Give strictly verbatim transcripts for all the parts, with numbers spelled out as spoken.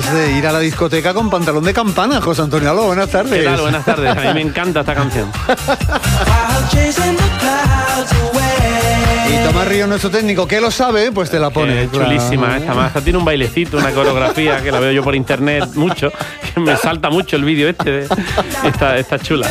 ganas de ir a la discoteca con pantalón de campana, José Antonio Aló. Buenas tardes. ¿Qué tal? Buenas tardes. A mí me encanta esta canción. Y Tomás Ríos, nuestro técnico, que lo sabe, pues te la pone. Eh, chulísima claro. Esta más. Tiene un bailecito, una coreografía que la veo yo por internet mucho, que me salta mucho el vídeo este de esta, esta chula.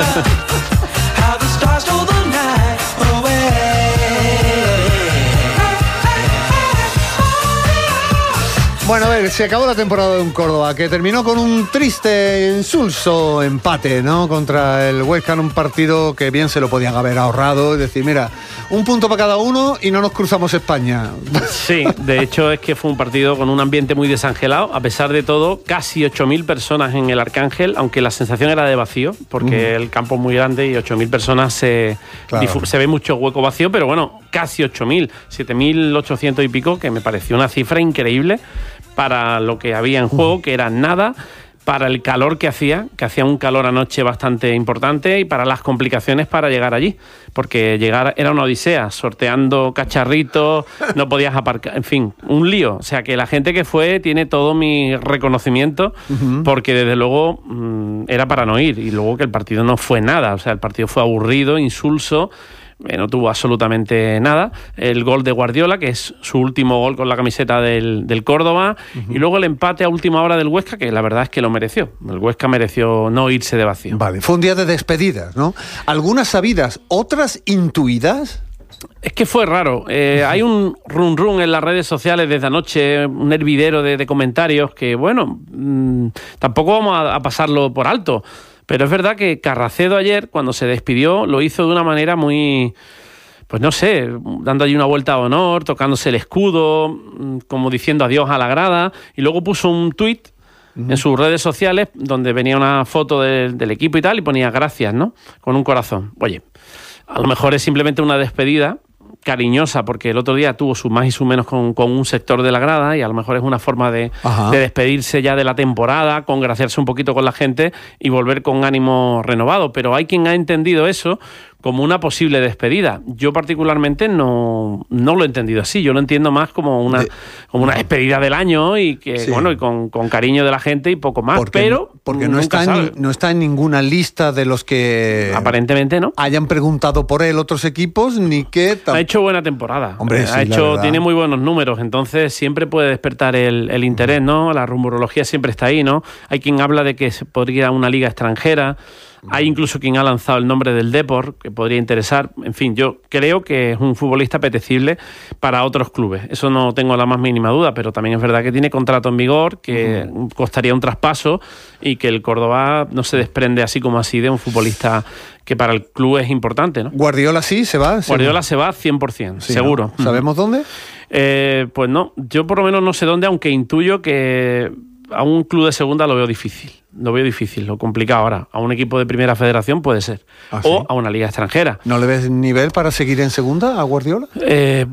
Bueno, a ver, se acabó la temporada de un Córdoba que terminó con un triste, insulso empate, ¿no? Contra el Huesca en un partido que bien se lo podían haber ahorrado. Es decir, mira, un punto para cada uno y no nos cruzamos España. Sí, de hecho es que fue un partido con un ambiente muy desangelado. A pesar de todo, casi ocho mil personas en el Arcángel, aunque la sensación era de vacío, porque uh-huh. el campo es muy grande y ocho mil personas se, claro. difu- se ve mucho hueco vacío, pero bueno, casi ocho mil, siete mil ochocientos y pico, que me pareció una cifra increíble para lo que había en juego, que era nada, para el calor que hacía, que hacía un calor anoche bastante importante, y para las complicaciones para llegar allí, porque llegar era una odisea, sorteando cacharritos, no podías aparcar, en fin, un lío. O sea, que la gente que fue tiene todo mi reconocimiento, uh-huh. porque desde luego mmm, era para no ir, y luego que el partido no fue nada, o sea, el partido fue aburrido, insulso, Eh, no tuvo absolutamente nada. El gol de Guardiola, que es su último gol con la camiseta del, del Córdoba, uh-huh. y luego el empate a última hora del Huesca, que la verdad es que lo mereció. El Huesca mereció no irse de vacío. Vale, fue un día de despedidas, ¿no? Algunas sabidas, otras intuidas. Es que fue raro. Eh, hay un run run en las redes sociales desde anoche, un hervidero de, de comentarios que, bueno, mmm, tampoco vamos a, a pasarlo por alto. Pero es verdad que Carracedo ayer, cuando se despidió, lo hizo de una manera muy, pues no sé, dando allí una vuelta de honor, tocándose el escudo, como diciendo adiós a la grada, y luego puso un tuit uh-huh. en sus redes sociales donde venía una foto de, del equipo y tal, y ponía gracias, ¿no? Con un corazón. Oye, a lo mejor es simplemente una despedida cariñosa, porque el otro día tuvo sus más y sus menos con, con un sector de la grada, y a lo mejor es una forma de, de despedirse ya de la temporada, congraciarse un poquito con la gente y volver con ánimo renovado. Pero hay quien ha entendido eso como una posible despedida. Yo particularmente no, no lo he entendido así. Yo lo entiendo más como una, de, como una despedida del año y que sí. bueno y con, con cariño de la gente y poco más. Porque, pero porque no está, en, no está en ninguna lista de los que aparentemente no hayan preguntado por él otros equipos, ni que tam- ha hecho buena temporada. Hombre, ha sí, hecho tiene muy buenos números, entonces siempre puede despertar el, el interés, ¿no? La rumorología siempre está ahí, ¿no? Hay quien habla de que se podría ir a una liga extranjera. Hay incluso quien ha lanzado el nombre del Depor, que podría interesar. En fin, yo creo que es un futbolista apetecible para otros clubes. Eso no tengo la más mínima duda, pero también es verdad que tiene contrato en vigor, que uh-huh. costaría un traspaso y que el Córdoba no se desprende así como así de un futbolista que para el club es importante, ¿no? ¿Guardiola sí se va? Guardiola se va cien por ciento, sí, seguro. ¿no? ¿Sabemos dónde? Eh, pues no, yo por lo menos no sé dónde, aunque intuyo que a un club de segunda lo veo difícil. Lo veo difícil, lo complicado ahora. A un equipo de primera federación puede ser. ¿Ah, o sí? A una liga extranjera. ¿No le ves nivel para seguir en segunda a Guardiola? Eh,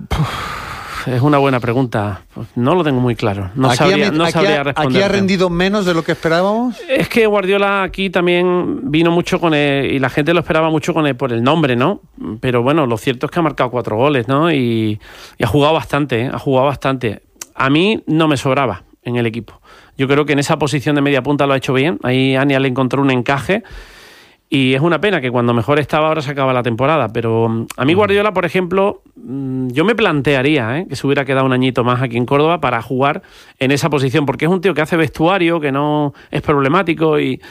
es una buena pregunta. No lo tengo muy claro. No aquí sabría, ha, no aquí sabría ha, responder. ¿Aquí ha rendido menos de lo que esperábamos? Es que Guardiola aquí también vino mucho con él, y la gente lo esperaba mucho con él por el nombre, ¿no? Pero bueno, lo cierto es que ha marcado cuatro goles, ¿no? Y, y ha jugado bastante, ¿eh? Ha jugado bastante. A mí no me sobraba en el equipo. Yo creo que en esa posición de media punta lo ha hecho bien. Ahí Ania le encontró un encaje y es una pena que cuando mejor estaba ahora se acaba la temporada. Pero a mí Guardiola, por ejemplo, yo me plantearía ¿eh? que se hubiera quedado un añito más aquí en Córdoba para jugar en esa posición, porque es un tío que hace vestuario, que no es problemático y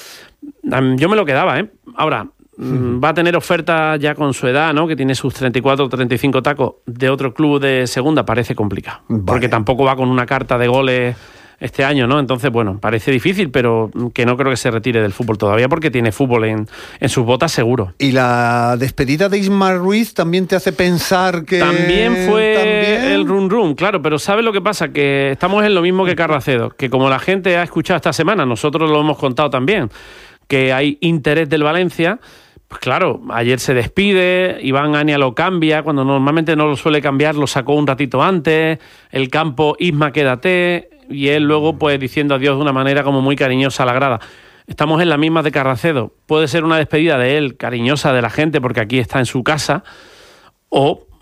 yo me lo quedaba. ¿eh? Ahora, Uh-huh. va a tener oferta ya con su edad, ¿no? Que tiene sus treinta y cuatro o treinta y cinco tacos de otro club de segunda, parece complicado. Vale. Porque tampoco va con una carta de goles este año, ¿no? Entonces, bueno, parece difícil, pero que no creo que se retire del fútbol todavía porque tiene fútbol en, en sus botas seguro. ¿Y la despedida de Ismael Ruiz también te hace pensar que...? También fue ¿También? el run run, claro, pero ¿sabes lo que pasa? Que estamos en lo mismo que Carracedo, que como la gente ha escuchado esta semana, nosotros lo hemos contado también, que hay interés del Valencia. Pues claro, ayer se despide, Iván Ania lo cambia, cuando normalmente no lo suele cambiar, lo sacó un ratito antes, el campo, Isma, quédate, y él luego pues diciendo adiós de una manera como muy cariñosa a la grada. Estamos en la misma de Carracedo, puede ser una despedida de él, cariñosa de la gente, porque aquí está en su casa, o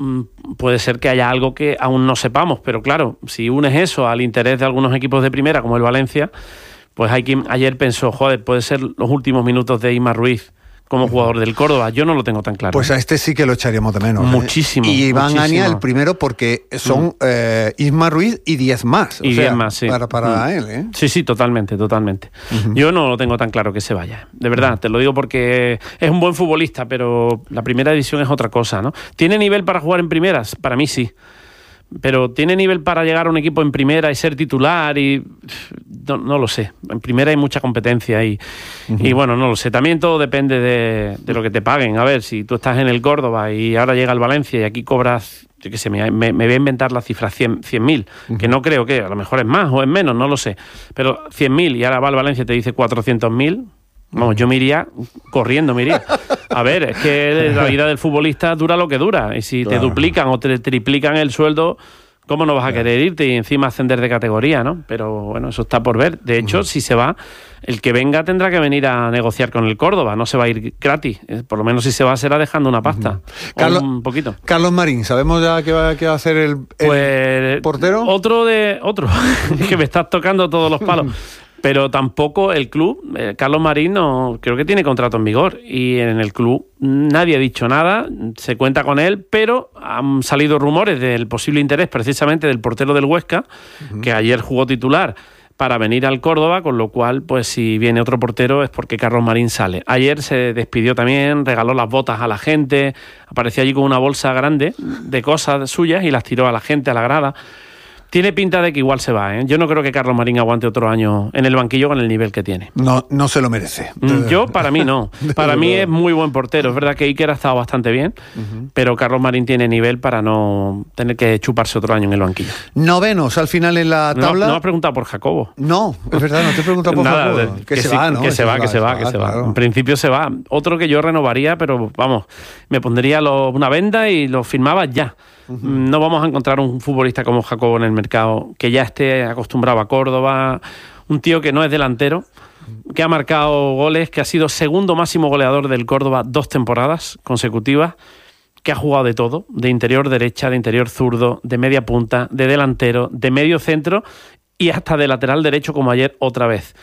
puede ser que haya algo que aún no sepamos, pero claro, si unes eso al interés de algunos equipos de primera, como el Valencia, pues hay quien ayer pensó, joder, puede ser los últimos minutos de Isma Ruiz como jugador del Córdoba. Yo no lo tengo tan claro. Pues a este sí que lo echaríamos de menos. Muchísimo. ¿eh? Y Iván muchísimo. Ania el primero porque son mm. eh, Isma Ruiz y diez más. O y sea, diez más, sí. Para, para mm. él, ¿eh? Sí, sí, totalmente, totalmente. Uh-huh. Yo no lo tengo tan claro que se vaya. De verdad, uh-huh. te lo digo porque es un buen futbolista, pero la primera división es otra cosa, ¿no? ¿Tiene nivel para jugar en primeras? Para mí sí. Pero ¿tiene nivel para llegar a un equipo en primera y ser titular? Y no, no lo sé. En primera hay mucha competencia y, uh-huh. y bueno, no lo sé. También todo depende de, de lo que te paguen. A ver, si tú estás en el Córdoba y ahora llega el Valencia y aquí cobras, yo qué sé, me, me, me voy a inventar la cifra cien mil, uh-huh. que no creo que, a lo mejor es más o es menos, no lo sé. Pero cien mil y ahora va el Valencia y te dice cuatrocientos mil. Vamos, yo me iría corriendo, me iría. A ver, es que la vida del futbolista dura lo que dura. Y si claro. te duplican o te triplican el sueldo, ¿cómo no vas a querer irte y encima ascender de categoría, no? Pero bueno, eso está por ver. De hecho, uh-huh. si se va, el que venga tendrá que venir a negociar con el Córdoba. No se va a ir gratis. Por lo menos si se va, será dejando una pasta. Uh-huh. Carlos, un poquito. Carlos Marín, ¿sabemos ya qué va, qué va a hacer el, el pues, portero? Otro de... Otro. Es que me estás tocando todos los palos. Pero tampoco el club, eh, Carlos Marín, no, creo que tiene contrato en vigor. Y en el club nadie ha dicho nada, se cuenta con él, pero han salido rumores del posible interés precisamente del portero del Huesca, uh-huh. que ayer jugó titular para venir al Córdoba, con lo cual, pues si viene otro portero es porque Carlos Marín sale. Ayer se despidió también, regaló las botas a la gente, apareció allí con una bolsa grande de cosas suyas y las tiró a la gente, a la grada. Tiene pinta de que igual se va, ¿eh? Yo no creo que Carlos Marín aguante otro año en el banquillo con el nivel que tiene. No, no se lo merece. Yo, para mí, no. Para mí es muy buen portero. Es verdad que Iker ha estado bastante bien, uh-huh. pero Carlos Marín tiene nivel para no tener que chuparse otro año en el banquillo. Novenos al final en la tabla. No, no has preguntado por Jacobo. No, es verdad, no te he preguntado por Nada, Jacobo. Que, que, que se sí, va, ¿no? Que se va, que se va, que se va. En principio se va. Otro que yo renovaría, pero vamos, me pondría lo, una venda y lo firmaba ya. Uh-huh. No vamos a encontrar un futbolista como Jacobo en el mercado que ya esté acostumbrado a Córdoba, un tío que no es delantero, que ha marcado goles, que ha sido segundo máximo goleador del Córdoba dos temporadas consecutivas, que ha jugado de todo, de interior derecha, de interior zurdo, de media punta, de delantero, de medio centro y hasta de lateral derecho como ayer otra vez.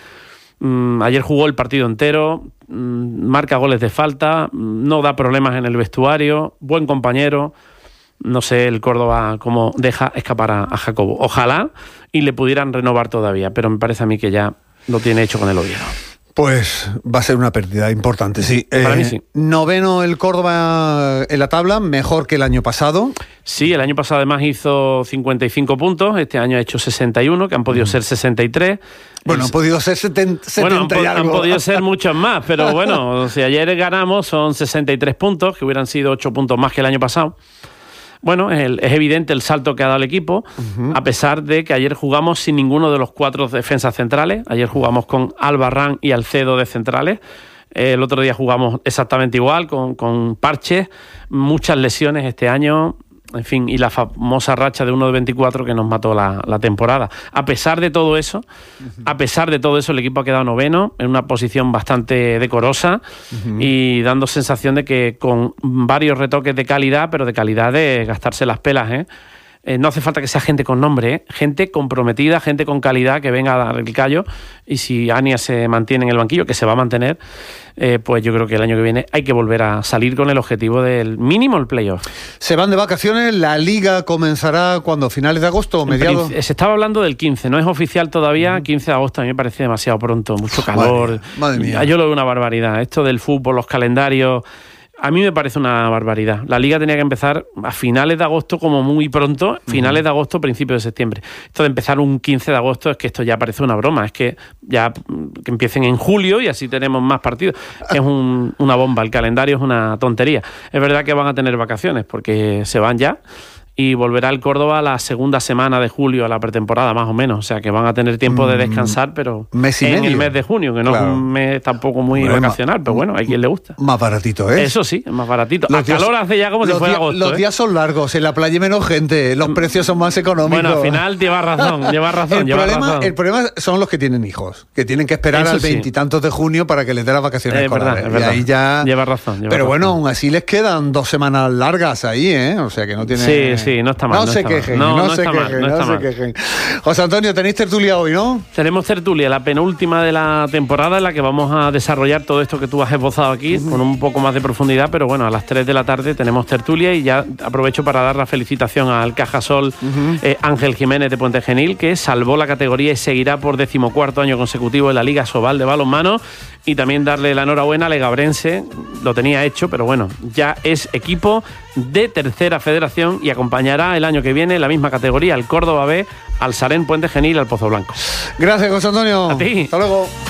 Mm, ayer jugó el partido entero, mm, marca goles de falta, no da problemas en el vestuario, buen compañero. No sé el Córdoba cómo deja escapar a, a Jacobo. Ojalá y le pudieran renovar todavía, pero me parece a mí que ya lo tiene hecho con el Oviedo. Pues va a ser una pérdida importante, sí. Para eh, mí sí. Noveno el Córdoba en la tabla, mejor que el año pasado. Sí, el año pasado además hizo cincuenta y cinco puntos, este año ha hecho sesenta y uno, que han podido ser sesenta y tres. Bueno, el... han podido ser setenta, bueno, setenta han, y algo. han podido ser muchos más, pero bueno, si ayer ganamos son sesenta y tres puntos, que hubieran sido ocho puntos más que el año pasado. Bueno, es, el, es evidente el salto que ha dado el equipo, uh-huh. a pesar de que ayer jugamos sin ninguno de los cuatro defensas centrales. Ayer jugamos con Albarrán y Alcedo de centrales. El otro día jugamos exactamente igual, con, con parches, muchas lesiones este año. En fin, y la famosa racha de uno de veinticuatro que nos mató la, la temporada. A pesar de todo eso, uh-huh. a pesar de todo eso, el equipo ha quedado noveno, en una posición bastante decorosa, uh-huh. y dando sensación de que con varios retoques de calidad, pero de calidad de gastarse las pelas, ¿eh? Eh, no hace falta que sea gente con nombre, ¿eh? Gente comprometida, gente con calidad que venga a dar el callo, y si Ania se mantiene en el banquillo, que se va a mantener, eh, pues yo creo que el año que viene hay que volver a salir con el objetivo del mínimo el playoff. Se van de vacaciones, la Liga comenzará cuando, finales de agosto o mediados. Se estaba hablando del quince, no es oficial todavía, uh-huh. quince de agosto a mí me parece demasiado pronto, mucho calor. Madre, madre mía. Yo lo veo una barbaridad, esto del fútbol, los calendarios. A mí me parece una barbaridad. La Liga tenía que empezar a finales de agosto, como muy pronto, finales uh-huh. de agosto, principios de septiembre. Esto de empezar un quince de agosto es que esto ya parece una broma, es que ya que empiecen en julio y así tenemos más partidos. Es un, una bomba, el calendario es una tontería. Es verdad que van a tener vacaciones porque se van ya y volverá el Córdoba la segunda semana de julio, a la pretemporada más o menos. O sea que van a tener tiempo de descansar, pero mes y en medio. el mes de junio, que no claro. es un mes tampoco muy bueno, vacacional, pero bueno, hay quien le gusta. Más baratito, ¿eh? Eso sí, es más baratito. Los a días, calor hace ya como si fuera días, agosto. Los ¿eh? días son largos, en la playa hay menos gente, los precios son más económicos. Bueno, al final lleva razón, lleva razón. el, lleva problema, razón. el problema son los que tienen hijos, que tienen que esperar Eso al veintitantos sí. de junio para que les dé las vacaciones es escolares. Verdad, es verdad. Y ahí ya... Lleva razón. Lleva pero razón. bueno, aún así les quedan dos semanas largas ahí, ¿eh? O sea que no tiene... Sí, sí, no está mal. No, no se está quejen, mal. No, no, no se está quejen, mal, no, no está se mal. quejen. José Antonio, tenéis tertulia hoy, ¿no? Tenemos tertulia, la penúltima de la temporada, en la que vamos a desarrollar todo esto que tú has esbozado aquí, uh-huh. con un poco más de profundidad, pero bueno, a las tres de la tarde tenemos tertulia y ya aprovecho para dar la felicitación al Cajasol uh-huh. eh, Ángel Jiménez de Puente Genil, que salvó la categoría y seguirá por decimocuarto año consecutivo en la Liga Sobal de balonmano, y también darle la enhorabuena a Legabrense, lo tenía hecho, pero bueno, ya es equipo de tercera federación y acompañará el año que viene en la misma categoría al Córdoba B, al Sarén Puente Genil, al Pozo Blanco. Gracias, José Antonio. A ti. Hasta luego.